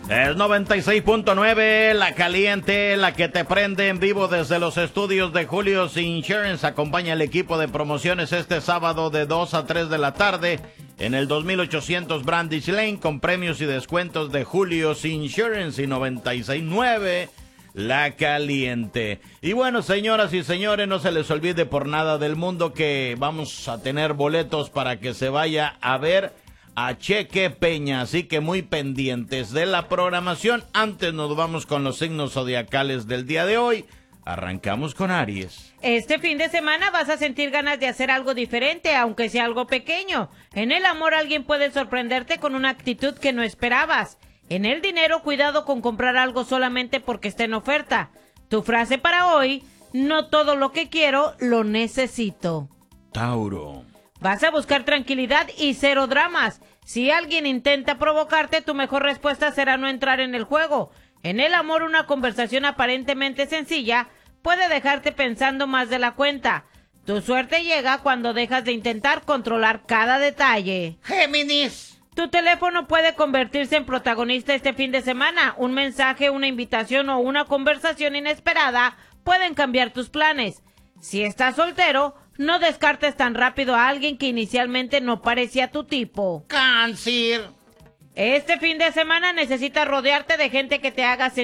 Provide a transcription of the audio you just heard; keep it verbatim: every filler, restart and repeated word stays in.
Es noventa y seis punto nueve, la caliente, la que te prende en vivo desde los estudios de Julio's Insurance. Acompaña al equipo de promociones este sábado de dos a tres de la tarde en el dos mil ochocientos Brandish Lane con premios y descuentos de Julio's Insurance y noventa y seis punto nueve, la caliente. Y bueno, señoras y señores, no se les olvide por nada del mundo que vamos a tener boletos para que se vaya a ver a Cheque Peña, así que muy pendientes de la programación. Antes nos vamos con los signos zodiacales del día de hoy. Arrancamos con Aries. Este fin de semana vas a sentir ganas de hacer algo diferente, aunque sea algo pequeño. En el amor alguien puede sorprenderte con una actitud que no esperabas. En el dinero, cuidado con comprar algo solamente porque está en oferta. Tu frase para hoy: no todo lo que quiero lo necesito. Tauro. Vas a buscar tranquilidad y cero dramas. Si alguien intenta provocarte, tu mejor respuesta será no entrar en el juego. En el amor, una conversación aparentemente sencilla puede dejarte pensando más de la cuenta. Tu suerte llega cuando dejas de intentar controlar cada detalle. Géminis. Tu teléfono puede convertirse en protagonista este fin de semana. Un mensaje, una invitación o una conversación inesperada pueden cambiar tus planes. Si estás soltero, no descartes tan rápido a alguien que inicialmente no parecía tu tipo. Cáncer. Este fin de semana necesitas rodearte de gente que te haga sentir